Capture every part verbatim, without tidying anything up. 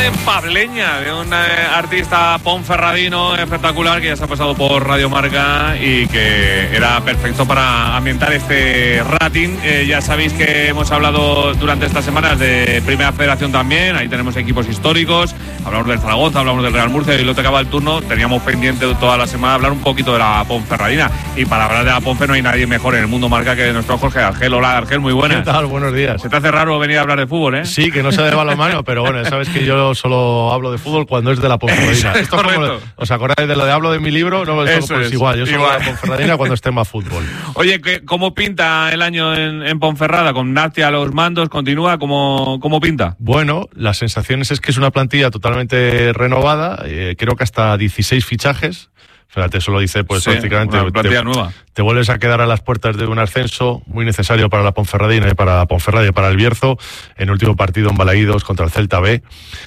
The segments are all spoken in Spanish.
de Pableña, de un eh, artista ponferradino espectacular que ya se ha pasado por Radio Marca y que era perfecto para ambientar este rating. Eh, ya sabéis que hemos hablado durante estas semanas de Primera Federación también, ahí tenemos equipos históricos, hablamos del Zaragoza, hablamos del Real Murcia y lo tocaba el turno, teníamos pendiente toda la semana hablar un poquito de la Ponferradina, y para hablar de la Ponfe no hay nadie mejor en el mundo marca que nuestro Jorge Argel. Hola Argel, muy buenas. ¿Qué tal? Buenos días. Se te hace raro venir a hablar de fútbol, ¿eh? Sí, que no sea de balonmano, pero bueno, sabes que yo solo hablo de fútbol cuando es de la Ponferradina. Esto es como, ¿os acordáis de lo de hablo de mi libro? No, Eso pues es, igual, yo solo igual. de la Ponferradina cuando esté más fútbol. Oye, ¿cómo pinta el año en, en Ponferrada? Con Nafti a los mandos, ¿continúa? ¿Cómo, cómo pinta? Bueno, las sensaciones es que es una plantilla totalmente renovada, eh, creo que hasta dieciséis fichajes. Fíjate, eso lo dice pues sí, prácticamente. Una plantilla te, nueva. Te vuelves a quedar a las puertas de un ascenso muy necesario para la Ponferradina y para la Ponferrada y para el Bierzo, en el último partido en Balaídos contra el Celta B,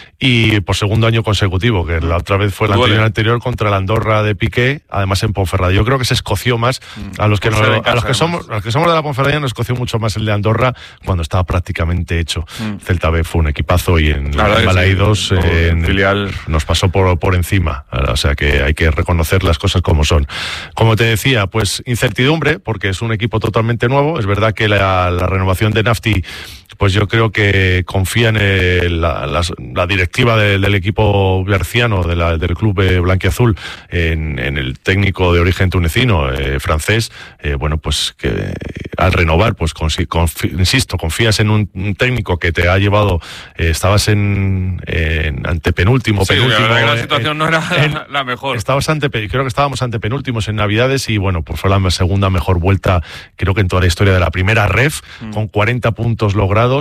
y por segundo año consecutivo, que la otra vez fue la anterior, anterior contra la Andorra de Piqué, además en Ponferrada. Yo creo que se escoció más a los que, no, casa, a los que somos a los que somos de la Ponferradina, nos escoció mucho más el de Andorra cuando estaba prácticamente hecho. Mm. Celta B fue un equipazo y en, en Balaídos sí, eh, en filial nos pasó por, por encima, o sea que hay que reconocer las cosas como son. Como te decía, pues incertidumbre, porque es un equipo totalmente nuevo. Es verdad que la, la renovación de Nafti, pues yo creo que confía en el, la, la, la directiva de, del equipo berciano, de la, del club eh, blanquiazul, en, en el técnico de origen tunecino, eh, francés. Eh, bueno, pues que eh, al renovar, pues confi, confi, insisto, confías en un, un técnico que te ha llevado, eh, estabas en, en antepenúltimo, sí, penúltimo. La, la situación en, no era en, la mejor. Estabas ante, creo que estábamos antepenúltimos en Navidades y bueno, pues fue la segunda mejor vuelta, creo que en toda la historia de la primera ref, mm. con cuarenta puntos logrados.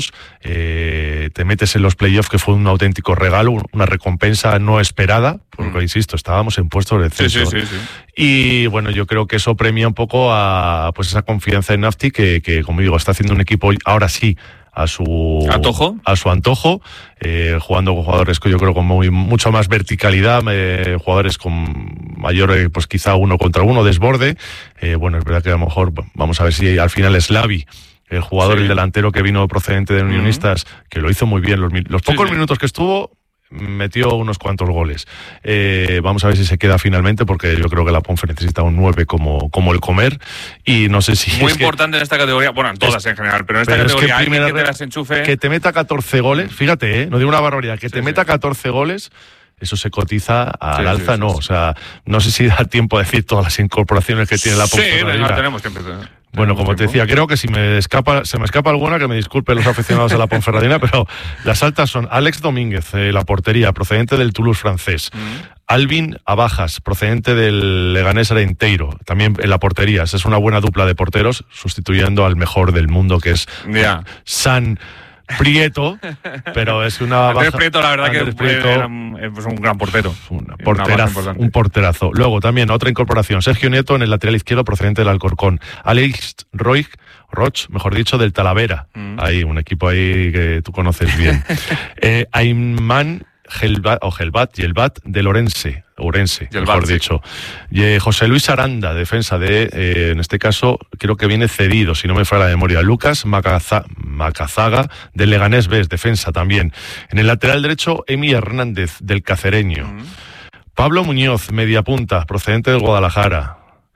Eh, te metes en los playoffs, que fue un auténtico regalo, una recompensa no esperada, porque mm. insisto, estábamos en puestos de descenso. Sí, sí, sí, sí. Y bueno, yo creo que eso premia un poco a pues esa confianza en Nafti, que, que como digo, está haciendo un equipo ahora sí a su antojo, a su antojo eh, jugando con jugadores que yo creo con muy, mucho más verticalidad, eh, jugadores con mayor, eh, pues quizá uno contra uno, desborde. Eh, bueno, es verdad que a lo mejor vamos a ver si al final es Slavi, el jugador, sí. el delantero que vino procedente de Unionistas, uh-huh. que lo hizo muy bien. Los, los pocos sí, sí. minutos que estuvo, metió unos cuantos goles. Eh, vamos a ver si se queda finalmente, porque yo creo que la Ponfe necesita un nueve como, como el comer. Y no sé si. Muy es importante que, en esta categoría, bueno, en todas es, en general, pero en esta pero categoría, es que, primera, que te las enchufe. Que te meta catorce goles, fíjate, ¿eh? No digo una barbaridad, que sí, te sí. meta catorce goles. Eso se cotiza al sí, alza, sí, no. Sí, sí. O sea, no sé si da tiempo a decir todas las incorporaciones que tiene la Ponferradina. Sí, no, tenemos tiempo. Bueno, como te decía, creo que si me escapa, se me escapa alguna, que me disculpen los aficionados a la Ponferradina, pero las altas son Alex Domínguez, eh, la portería, procedente del Toulouse francés. Mm. Alvin Abajas, procedente del Leganés Arenteiro, también en la portería. Esa es una buena dupla de porteros, sustituyendo al mejor del mundo, que es yeah. San Prieto, pero es una Andrés baja. Prieto, la verdad Andrés que Prieto, era un, pues un gran portero. Una porterazo, una un porterazo. Luego también otra incorporación, Sergio Nieto en el lateral izquierdo, procedente del Alcorcón. Alex Roig, Roch, mejor dicho, del Talavera. Mm. Ahí, un equipo ahí que tú conoces bien. eh, Ayman Gelbat, o Gelbat, Gelbat de Lorense, Ourense, Gelbat, mejor sí. dicho. Y, eh, José Luis Aranda, defensa de, eh, en este caso, creo que viene cedido, si no me falla la memoria. Lucas Macaza, Macazaga, del Leganés B, defensa también. En el lateral derecho, Emi Hernández, del Cacereño. Mm. Pablo Muñoz, mediapunta, procedente del Guadalajara.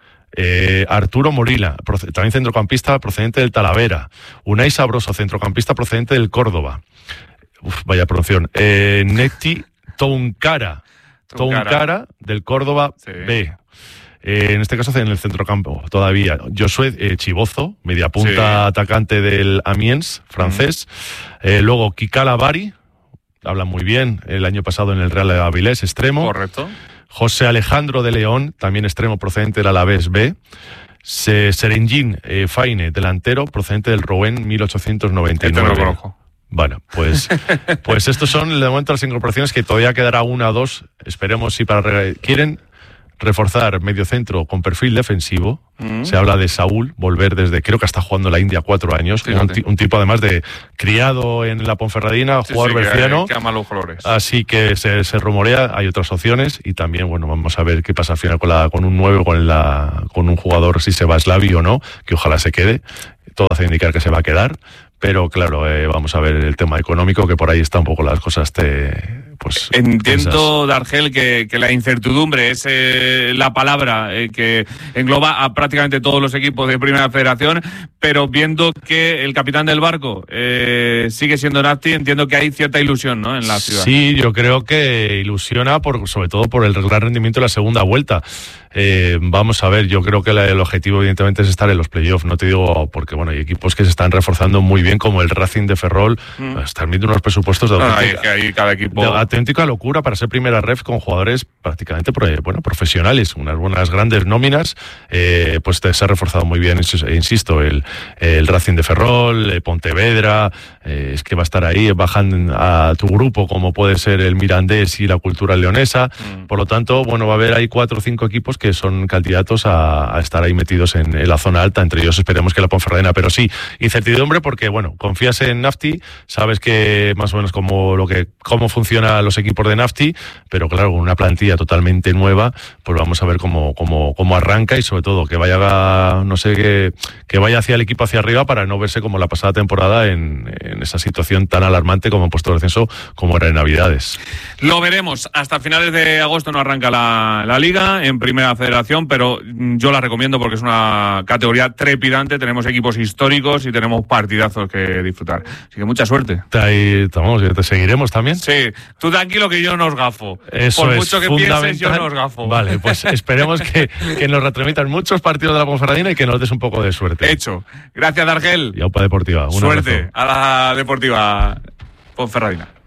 Eh, Arturo Morila, también centrocampista, procedente del Talavera. Unai Sabroso, centrocampista, procedente del Córdoba. Uf, vaya producción. Eh, Neti Tounkara, Tounkara del Córdoba sí. B. Eh, en este caso en el centrocampo todavía. Josué eh, Chibozo, mediapunta sí. atacante del Amiens, francés. Mm. Eh, luego Kikala Bari, habla muy bien, el año pasado en el Real Avilés, extremo. Correcto. José Alejandro de León, también extremo, procedente del Alavés B. Serengín eh, Faine, delantero, procedente del Rouen mil ochocientos noventa y nueve. Este no lo conozco. Bueno, pues, pues estos son de momento las incorporaciones, que todavía quedará una o dos. Esperemos si para re- quieren reforzar medio centro con perfil defensivo. Mm. Se habla de Saúl, volver desde, creo que está jugando en la India cuatro años, un, t- un tipo además de criado en la Ponferradina, sí, jugador sí, berciano. Que, que ama los colores. Así que se, se rumorea, hay otras opciones y también, bueno, vamos a ver qué pasa al final con, la, con un nueve, con, la, con un jugador, si se va a Slavi o no, que ojalá se quede. Todo hace indicar que se va a quedar. Pero claro, eh, vamos a ver el tema económico, que por ahí está un poco las cosas te, pues... Entiendo, Dargel, que, que la incertidumbre es eh, la palabra eh, que engloba a prácticamente todos los equipos de Primera Federación, pero viendo que el capitán del barco eh, sigue siendo Nafti, entiendo que hay cierta ilusión, ¿no?, en la ciudad. Sí, yo creo que ilusiona, por, sobre todo por el gran rendimiento de la segunda vuelta. Eh, vamos a ver, yo creo que la, el objetivo evidentemente es estar en los playoffs, no te digo porque bueno, hay equipos que se están reforzando muy bien, como el Racing de Ferrol, mm. están viendo unos presupuestos de auténtica, no, hay, hay cada equipo... de auténtica locura para ser primera ref con jugadores prácticamente bueno, profesionales, unas buenas grandes nóminas, eh, pues se ha reforzado muy bien, insisto, el, el Racing de Ferrol, eh, Pontevedra, eh, es que va a estar ahí, bajan a tu grupo como puede ser el Mirandés y la Cultural Leonesa, mm. por lo tanto, bueno, va a haber ahí cuatro o cinco equipos que son candidatos a, a estar ahí metidos en, en la zona alta, entre ellos esperemos que la Ponferradina, pero sí, incertidumbre porque, bueno, confías en Nafti, sabes que más o menos cómo, lo que, cómo funcionan los equipos de Nafti, pero claro, con una plantilla totalmente nueva, pues vamos a ver cómo, cómo, cómo arranca y sobre todo que vaya, no sé, que, que vaya hacia el equipo hacia arriba para no verse como la pasada temporada en, en esa situación tan alarmante como en puesto de descenso como era en Navidades. Lo veremos, hasta finales de agosto no arranca la, la Liga en Primera Federación, pero yo la recomiendo porque es una categoría trepidante, tenemos equipos históricos y tenemos partidazos que disfrutar. Así que mucha suerte. Ahí, vamos, te seguiremos también. Sí, tú tranquilo que yo no os gafo. Eso Por es mucho que pienses, yo no os gafo. Vale, pues esperemos que, que nos retransmitan muchos partidos de la Ponferradina y que nos des un poco de suerte. Hecho. Gracias, Dargel. Y Aupa Deportiva. Un suerte abrazo. a la Deportiva Ponferradina.